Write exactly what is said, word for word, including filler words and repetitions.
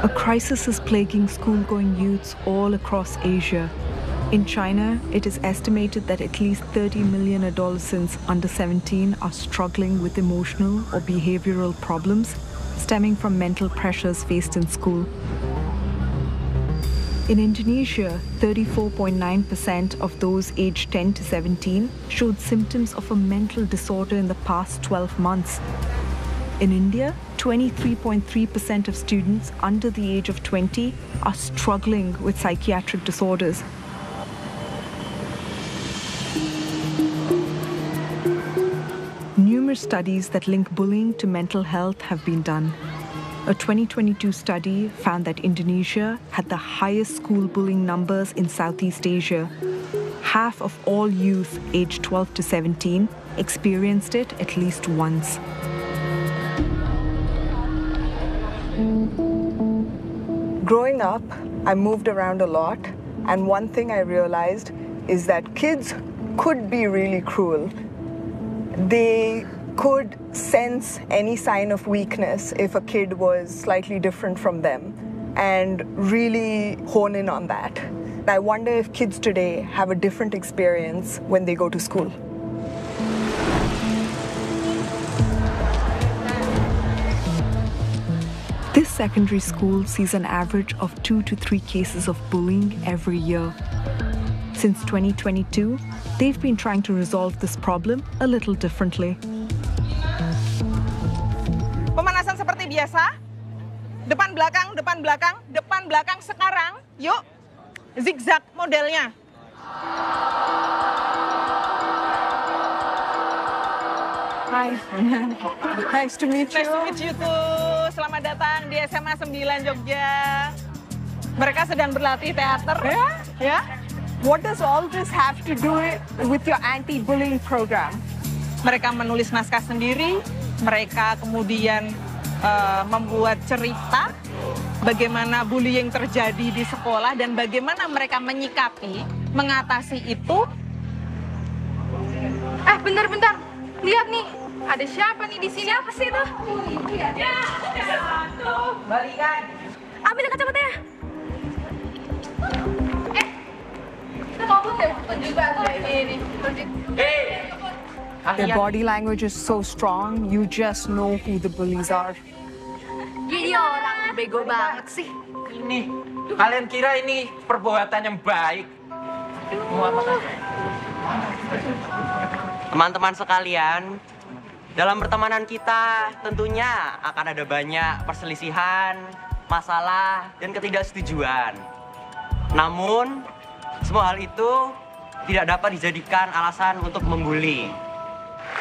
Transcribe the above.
A crisis is plaguing school-going youths all across Asia. In China, it is estimated that at least thirty million adolescents under seventeen are struggling with emotional or behavioral problems stemming from mental pressures faced in school. In Indonesia, thirty-four point nine percent of those aged ten to seventeen showed symptoms of a mental disorder in the past twelve months. In India, twenty-three point three percent of students under the age of twenty are struggling with psychiatric disorders. Numerous studies that link bullying to mental health have been done. A twenty twenty-two study found that Indonesia had the highest school bullying numbers in Southeast Asia. Half of all youth aged twelve to seventeen experienced it at least once. Growing up, I moved around a lot, and one thing I realized is that kids could be really cruel. They could sense any sign of weakness if a kid was slightly different from them and really hone in on that. I wonder if kids today have a different experience when they go to school. This secondary school sees an average of two to three cases of bullying every year. Since twenty twenty-two, they've been trying to resolve this problem a little differently. Pemanasan seperti biasa, depan belakang, depan belakang, depan belakang sekarang. Yuk, zigzag modelnya. Hi. Nice to meet you. Nice to meet you too. Selamat datang di S M A sembilan Jogja. Mereka sedang berlatih teater. Yeah? Ya. What does all this have to do with your anti-bullying program? Mereka menulis naskah sendiri. Mereka kemudian uh, membuat cerita bagaimana bullying terjadi di sekolah dan bagaimana mereka menyikapi, mengatasi itu. Eh, bentar-bentar. Lihat nih, ada siapa nih di sini? Siapa sih itu? Ya, tuh. Balikan. Ambil kacamatanya. Eh, kita mau foto juga ini. Hey. Their body language is so strong, you just know who the bullies are. Gini orang bego banget sih. Ini, kalian kira ini perbuatan yang baik? Teman-teman sekalian, dalam pertemanan kita tentunya akan ada banyak perselisihan, masalah, dan ketidaksetujuan. Namun, semua hal itu tidak dapat dijadikan alasan untuk membuli.